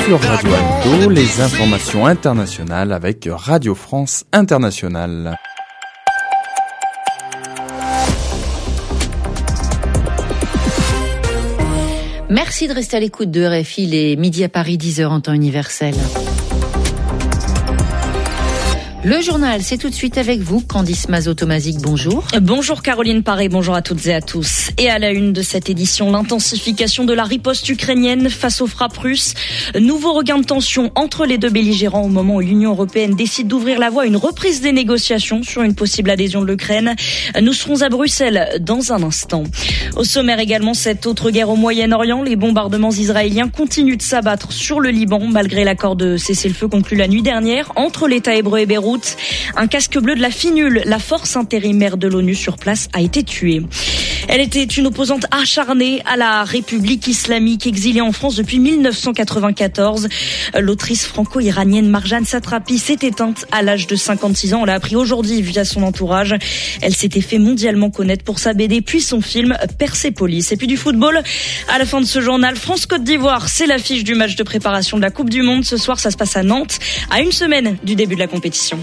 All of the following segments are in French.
sur Radio Alto, les informations internationales avec Radio France Internationale. Merci de rester à l'écoute de RFI, les midi à Paris, 10h en temps universel. Le journal, c'est tout de suite avec vous, Candice Mazot-Tomazic, bonjour. Bonjour Caroline Paré, bonjour à toutes et à tous. Et à la une de cette édition, l'intensification de la riposte ukrainienne face aux frappes russes. Nouveau regain de tension entre les deux belligérants au moment où l'Union européenne décide d'ouvrir la voie à une reprise des négociations sur une possible adhésion de l'Ukraine. Nous serons à Bruxelles dans un instant. Au sommaire également, cette autre guerre au Moyen-Orient. Les bombardements israéliens continuent de s'abattre sur le Liban malgré l'accord de cessez-le-feu conclu la nuit dernière entre l'État hébreu et Beyrouth. Un casque bleu de la FINUL, la force intérimaire de l'ONU sur place, a été tué. Elle était une opposante acharnée à la République islamique, exilée en France depuis 1994. L'autrice franco-iranienne Marjane Satrapi s'est éteinte à l'âge de 56 ans. On l'a appris aujourd'hui via son entourage. Elle s'était fait mondialement connaître pour sa BD puis son film Persépolis. Et puis du football, à la fin de ce journal, France-Côte d'Ivoire, c'est l'affiche du match de préparation de la Coupe du Monde. Ce soir, ça se passe à Nantes, à une semaine du début de la compétition.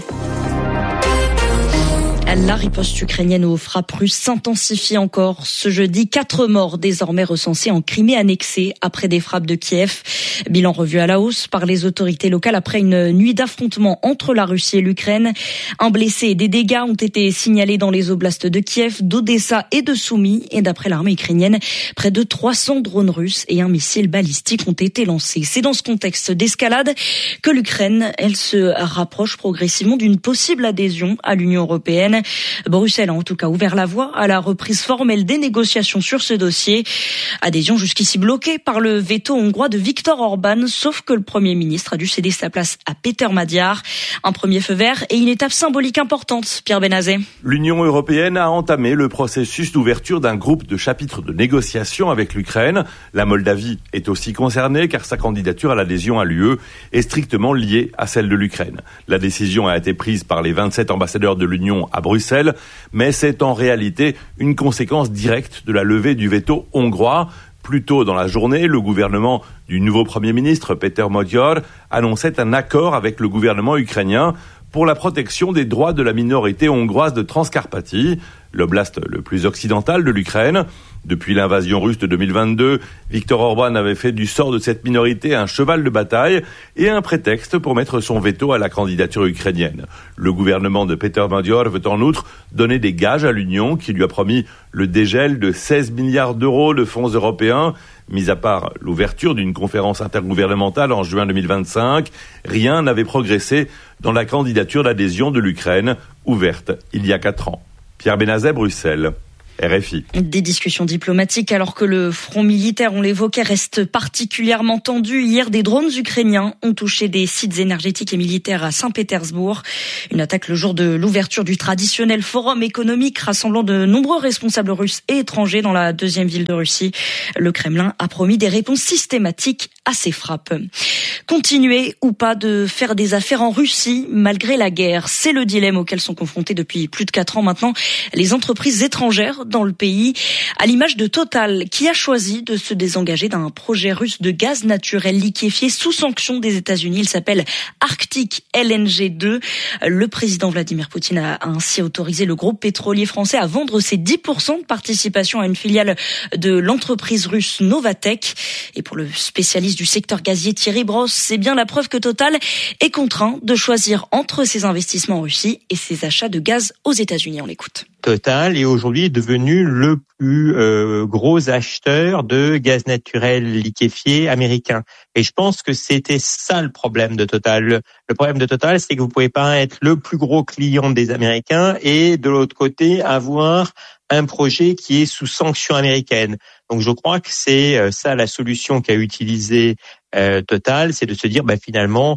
La riposte ukrainienne aux frappes russes s'intensifie encore. Ce jeudi, 4 morts désormais recensés en Crimée annexée après des frappes de Kiev. Bilan revu à la hausse par les autorités locales après une nuit d'affrontements entre la Russie et l'Ukraine. Un blessé et des dégâts ont été signalés dans les oblasts de Kiev, d'Odessa et de Soumy. Et d'après l'armée ukrainienne, près de 300 drones russes et un missile balistique ont été lancés. C'est dans ce contexte d'escalade que l'Ukraine, elle se rapproche progressivement d'une possible adhésion à l'Union européenne. Bruxelles a en tout cas ouvert la voie à la reprise formelle des négociations sur ce dossier. Adhésion jusqu'ici bloquée par le veto hongrois de Viktor Orban, sauf que le Premier ministre a dû céder sa place à Péter Magyar. Un premier feu vert et une étape symbolique importante, Pierre Benazet. L'Union européenne a entamé le processus d'ouverture d'un groupe de chapitres de négociation avec l'Ukraine. La Moldavie est aussi concernée car sa candidature à l'adhésion à l'UE est strictement liée à celle de l'Ukraine. La décision a été prise par les 27 ambassadeurs de l'Union à Bruxelles, mais c'est en réalité une conséquence directe de la levée du veto hongrois. Plus tôt dans la journée, le gouvernement du nouveau Premier ministre, Péter Magyar, annonçait un accord avec le gouvernement ukrainien pour la protection des droits de la minorité hongroise de Transcarpathie, l'oblast le plus occidental de l'Ukraine. Depuis l'invasion russe de 2022, Viktor Orban avait fait du sort de cette minorité un cheval de bataille et un prétexte pour mettre son veto à la candidature ukrainienne. Le gouvernement de Péter Magyar veut en outre donner des gages à l'Union qui lui a promis le dégel de 16 milliards d'euros de fonds européens. Mis à part l'ouverture d'une conférence intergouvernementale en juin 2025, rien n'avait progressé dans la candidature d'adhésion de l'Ukraine, ouverte il y a 4 ans. Pierre Benazet, Bruxelles. RFI. Des discussions diplomatiques alors que le front militaire, on l'évoquait, reste particulièrement tendu. Hier, des drones ukrainiens ont touché des sites énergétiques et militaires à Saint-Pétersbourg. Une attaque le jour de l'ouverture du traditionnel forum économique rassemblant de nombreux responsables russes et étrangers dans la deuxième ville de Russie. Le Kremlin a promis des réponses systématiques à ces frappes. Continuer ou pas de faire des affaires en Russie malgré la guerre, c'est le dilemme auquel sont confrontées depuis plus de 4 ans maintenant les entreprises étrangères dans le pays, à l'image de Total, qui a choisi de se désengager d'un projet russe de gaz naturel liquéfié sous sanction des États-Unis. Il s'appelle Arctic LNG 2. Le président Vladimir Poutine a ainsi autorisé le groupe pétrolier français à vendre ses 10% de participation à une filiale de l'entreprise russe Novatek. Et pour le spécialiste du secteur gazier Thierry Brosse, c'est bien la preuve que Total est contraint de choisir entre ses investissements en Russie et ses achats de gaz aux États-Unis. On l'écoute. Total est aujourd'hui devenu le plus gros acheteur de gaz naturel liquéfié américain. Et je pense que c'était ça le problème de Total. Le problème de Total, c'est que vous pouvez pas être le plus gros client des Américains et de l'autre côté avoir un projet qui est sous sanction américaine. Donc je crois que c'est ça la solution qu'a utilisée Total, c'est de se dire finalement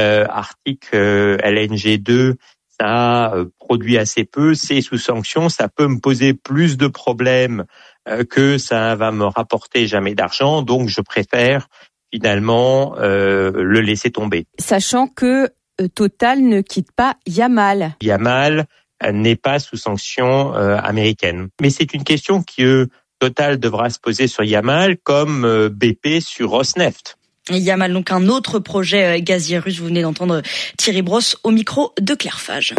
Arctic LNG 2 ça produit assez peu, c'est sous sanction, ça peut me poser plus de problèmes que ça va me rapporter jamais d'argent, donc je préfère finalement le laisser tomber. Sachant que Total ne quitte pas Yamal. Yamal n'est pas sous sanction américaine. Mais c'est une question que Total devra se poser sur Yamal comme BP sur Rosneft. Il y a mal donc un autre projet gazier russe. Vous venez d'entendre Thierry Brosse au micro de Claire Fage.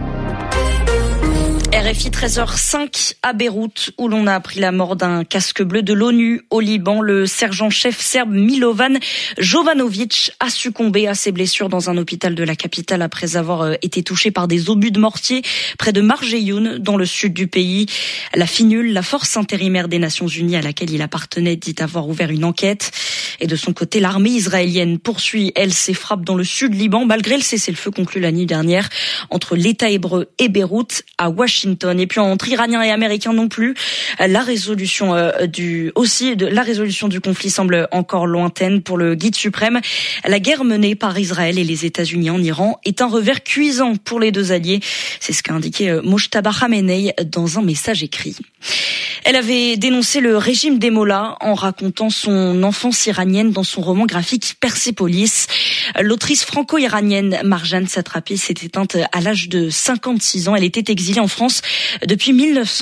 RFI 13h05 à Beyrouth, où l'on a appris la mort d'un casque bleu de l'ONU au Liban. Le sergent-chef serbe Milovan Jovanovic a succombé à ses blessures dans un hôpital de la capitale après avoir été touché par des obus de mortier près de Marjeyoun, dans le sud du pays. La FINUL, la force intérimaire des Nations Unies à laquelle il appartenait, dit avoir ouvert une enquête. Et de son côté, l'armée israélienne poursuit, elle, ses frappes dans le sud Liban, malgré le cessez-le-feu conclu la nuit dernière entre l'État hébreu et Beyrouth à Washington. Et puis entre Iraniens et Américains non plus, la résolution du conflit semble encore lointaine pour le guide suprême. La guerre menée par Israël et les États-Unis en Iran est un revers cuisant pour les deux alliés. C'est ce qu'a indiqué Mojtaba Khamenei dans un message écrit. Elle avait dénoncé le régime des Mollahs en racontant son enfance iranienne dans son roman graphique Persépolis. L'autrice franco-iranienne Marjane Satrapi s'est éteinte à l'âge de 56 ans. Elle était exilée en France depuis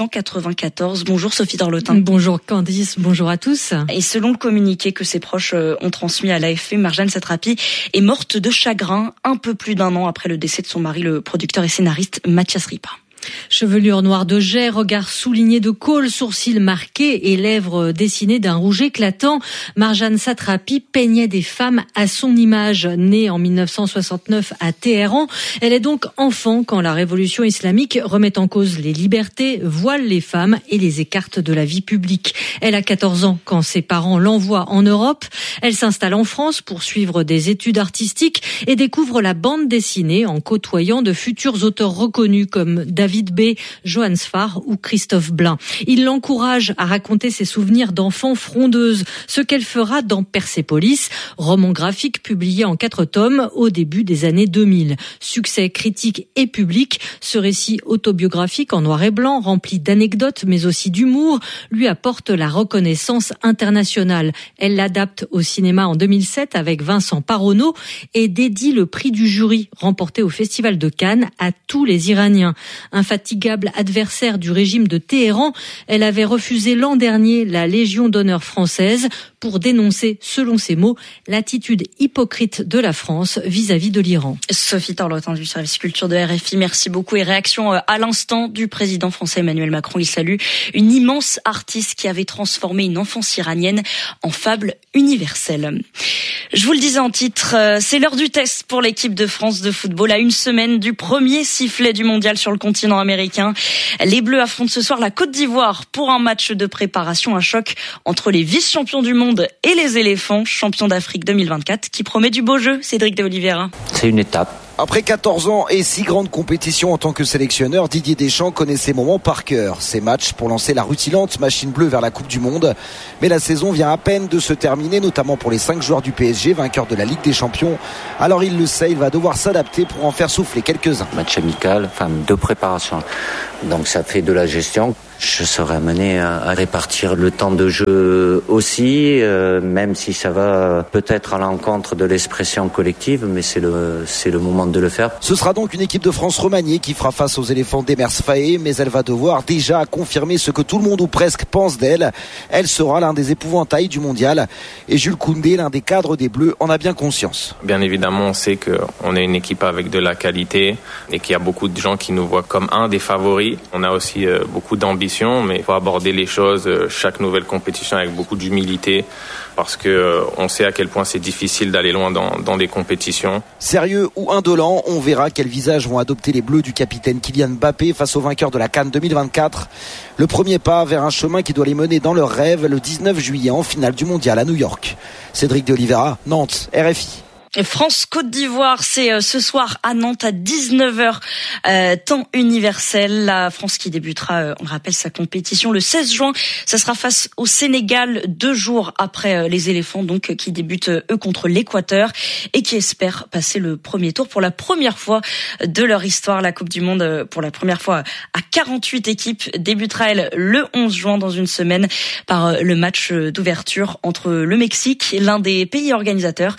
1994. Bonjour Sophie Dorlotin. Bonjour Candice, bonjour à tous. Et selon le communiqué que ses proches ont transmis à l'AFP, Marjane Satrapi est morte de chagrin un peu plus d'un an après le décès de son mari, le producteur et scénariste Mathias Ripa. Chevelure noire de jais, regard souligné de colle, sourcils marqués et lèvres dessinées d'un rouge éclatant, Marjane Satrapi peignait des femmes à son image. Née en 1969 à Téhéran, elle est donc enfant quand la révolution islamique remet en cause les libertés, voile les femmes et les écarte de la vie publique. Elle a 14 ans quand ses parents l'envoient en Europe. Elle s'installe en France pour suivre des études artistiques et découvre la bande dessinée en côtoyant de futurs auteurs reconnus comme David B, Johannes Farr ou Christophe Blain. Il l'encourage à raconter ses souvenirs d'enfant frondeuse, ce qu'elle fera dans Persépolis, roman graphique publié en 4 tomes au début des années 2000. Succès critique et public, ce récit autobiographique en noir et blanc, rempli d'anecdotes mais aussi d'humour, lui apporte la reconnaissance internationale. Elle l'adapte au cinéma en 2007 avec Vincent Paronneau et dédie le prix du jury remporté au Festival de Cannes à tous les Iraniens. Infatigable adversaire du régime de Téhéran, elle avait refusé l'an dernier la Légion d'honneur française pour dénoncer, selon ses mots, l'attitude hypocrite de la France vis-à-vis de l'Iran. Sophie Dorlotin du service culture de RFI, merci beaucoup. Et réaction à l'instant du président français Emmanuel Macron. Il salue une immense artiste qui avait transformé une enfance iranienne en fable universelle. Je vous le disais en titre, c'est l'heure du test pour l'équipe de France de football à une semaine du premier sifflet du mondial sur le continent américain. Les Bleus affrontent ce soir la Côte d'Ivoire pour un match de préparation, un choc entre les vice-champions du monde et les éléphants, champions d'Afrique 2024, qui promet du beau jeu. Cédric de Oliveira. C'est une étape. Après 14 ans et 6 grandes compétitions en tant que sélectionneur, Didier Deschamps connaît ces moments par cœur. Ces matchs pour lancer la rutilante machine bleue vers la Coupe du Monde. Mais la saison vient à peine de se terminer, notamment pour les 5 joueurs du PSG, vainqueurs de la Ligue des Champions. Alors il le sait, il va devoir s'adapter pour en faire souffler quelques-uns. Match amical, de préparation. Donc ça fait de la gestion. Je serai amené à répartir le temps de jeu aussi, même si ça va peut-être à l'encontre de l'expression collective, mais c'est le moment de le faire. Ce sera donc une équipe de France remaniée qui fera face aux éléphants d'Emers Faé, mais elle va devoir déjà confirmer ce que tout le monde ou presque pense d'elle. Elle sera l'un des épouvantails du mondial. Et Jules Koundé, l'un des cadres des Bleus, en a bien conscience. Bien évidemment, on sait qu'on est une équipe avec de la qualité et qu'il y a beaucoup de gens qui nous voient comme un des favoris. On a aussi beaucoup d'ambition. Mais il faut aborder les choses, chaque nouvelle compétition avec beaucoup d'humilité parce que on sait à quel point c'est difficile d'aller loin dans des compétitions. Sérieux ou indolent, on verra quel visage vont adopter les Bleus du capitaine Kylian Mbappé face au vainqueur de la CAN 2024. Le premier pas vers un chemin qui doit les mener dans leur rêve le 19 juillet en finale du mondial à New York. Cédric de Oliveira, Nantes, RFI. France-Côte d'Ivoire, c'est ce soir à Nantes à 19h, temps universel. La France qui débutera, on le rappelle, sa compétition le 16 juin. Ça sera face au Sénégal 2 jours après les éléphants, donc qui débutent eux contre l'Équateur et qui espèrent passer le premier tour pour la première fois de leur histoire. La Coupe du Monde, pour la première fois à 48 équipes, débutera elle le 11 juin dans une semaine par le match d'ouverture entre le Mexique, l'un des pays organisateurs,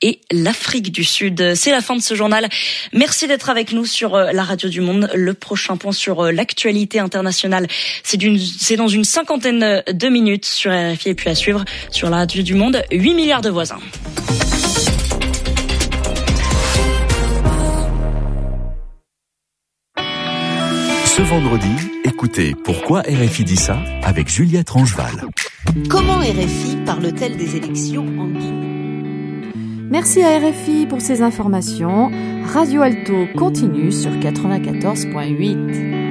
et l'Afrique du Sud. C'est la fin de ce journal. Merci d'être avec nous sur la radio du Monde. Le prochain point sur l'actualité internationale, c'est dans une cinquantaine de minutes sur RFI et puis à suivre sur la radio du Monde, 8 milliards de voisins. Ce vendredi, écoutez Pourquoi RFI dit ça avec Juliette Rangeval. Comment RFI parle-t-elle des élections en Guinée ? Merci à RFI pour ces informations. Radio Alto continue sur 94.8.